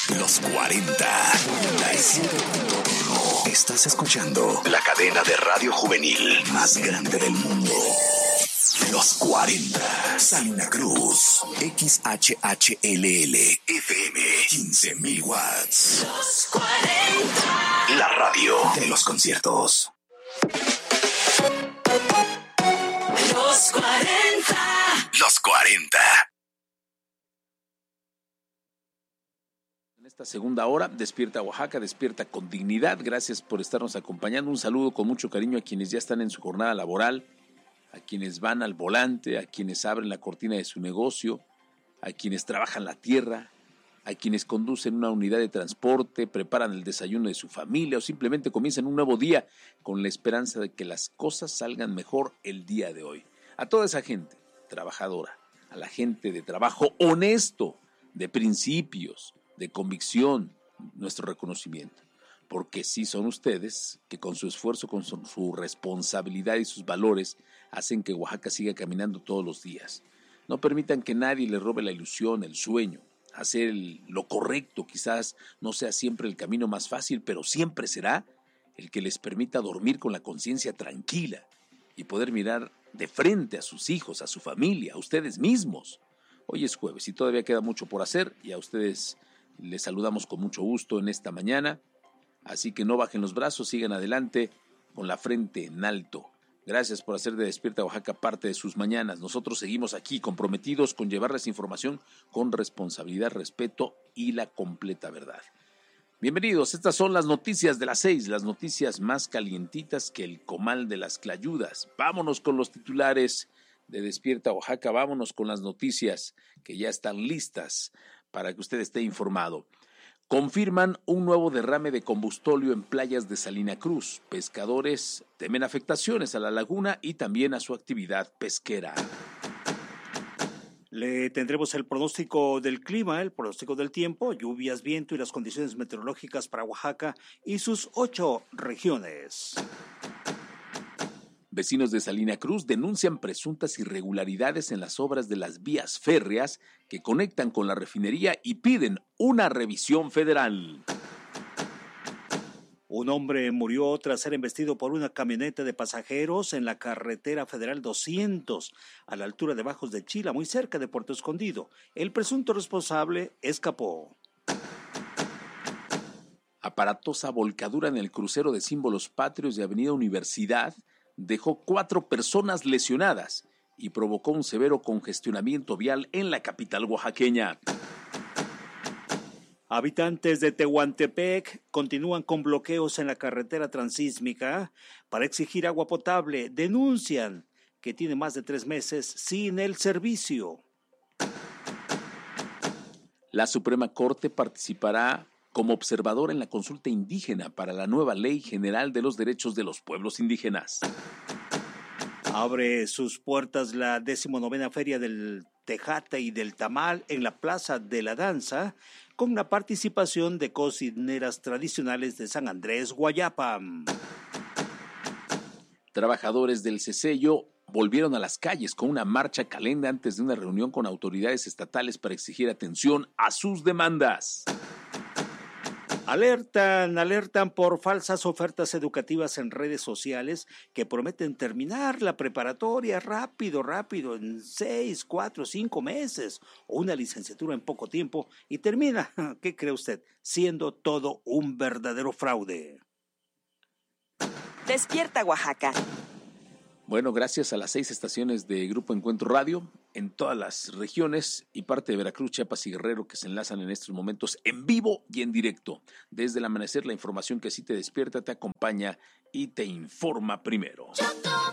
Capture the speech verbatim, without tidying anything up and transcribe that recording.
Los cuarenta. noventa y siete punto uno. Estás escuchando la cadena de radio juvenil más grande del mundo. Los cuarenta. Salina Cruz. X H H L L. F M. quince mil watts. Los cuarenta. La radio de los conciertos. Los cuarenta. Los cuarenta. En esta segunda hora, Despierta Oaxaca, despierta con dignidad. Gracias por estarnos acompañando. Un saludo con mucho cariño a quienes ya están en su jornada laboral, a quienes van al volante, a quienes abren la cortina de su negocio, a quienes trabajan la tierra, a quienes conducen una unidad de transporte, preparan el desayuno de su familia o simplemente comienzan un nuevo día con la esperanza de que las cosas salgan mejor el día de hoy. A toda esa gente trabajadora, a la gente de trabajo honesto, de principios, de convicción, nuestro reconocimiento. Porque sí son ustedes que con su esfuerzo, con su, su responsabilidad y sus valores hacen que Oaxaca siga caminando todos los días. No permitan que nadie les robe la ilusión, el sueño. Hacer el, lo correcto quizás no sea siempre el camino más fácil, pero siempre será el que les permita dormir con la conciencia tranquila y poder mirar de frente a sus hijos, a su familia, a ustedes mismos. Hoy es jueves y todavía queda mucho por hacer y a ustedes les saludamos con mucho gusto en esta mañana. Así que no bajen los brazos, sigan adelante con la frente en alto. Gracias por hacer de Despierta Oaxaca parte de sus mañanas. Nosotros seguimos aquí comprometidos con llevarles información con responsabilidad, respeto y la completa verdad. Bienvenidos, estas son las noticias de las seis, las noticias más calientitas que el comal de las clayudas. Vámonos con los titulares de Despierta Oaxaca, vámonos con las noticias que ya están listas para que usted esté informado. Confirman un nuevo derrame de combustóleo en playas de Salina Cruz. Pescadores temen afectaciones a la laguna y también a su actividad pesquera. Le tendremos el pronóstico del clima, el pronóstico del tiempo, lluvias, viento y las condiciones meteorológicas para Oaxaca y sus ocho regiones. Vecinos de Salina Cruz denuncian presuntas irregularidades en las obras de las vías férreas que conectan con la refinería y piden una revisión federal. Un hombre murió tras ser embestido por una camioneta de pasajeros en la carretera federal doscientos, a la altura de Bajos de Chila, muy cerca de Puerto Escondido. El presunto responsable escapó. Aparatosa volcadura en el crucero de símbolos patrios de Avenida Universidad dejó cuatro personas lesionadas y provocó un severo congestionamiento vial en la capital oaxaqueña. Habitantes de Tehuantepec continúan con bloqueos en la carretera transísmica para exigir agua potable. Denuncian que tiene más de tres meses sin el servicio. La Suprema Corte participará como observador en la consulta indígena para la nueva Ley General de los Derechos de los Pueblos Indígenas. Abre sus puertas la decimonovena Feria del Tejate y del Tamal en la Plaza de la Danza, con la participación de cocineras tradicionales de San Andrés, Guayapa. Trabajadores del Cesello volvieron a las calles con una marcha calenda antes de una reunión con autoridades estatales para exigir atención a sus demandas. Alertan, alertan por falsas ofertas educativas en redes sociales que prometen terminar la preparatoria rápido, rápido, en seis, cuatro, cinco meses, o una licenciatura en poco tiempo, y termina, ¿qué cree usted?, siendo todo un verdadero fraude. Despierta Oaxaca. Bueno, gracias a las seis estaciones de Grupo Encuentro Radio en todas las regiones y parte de Veracruz, Chiapas y Guerrero que se enlazan en estos momentos en vivo y en directo. Desde el amanecer, la información que sí te despierta, te acompaña y te informa primero.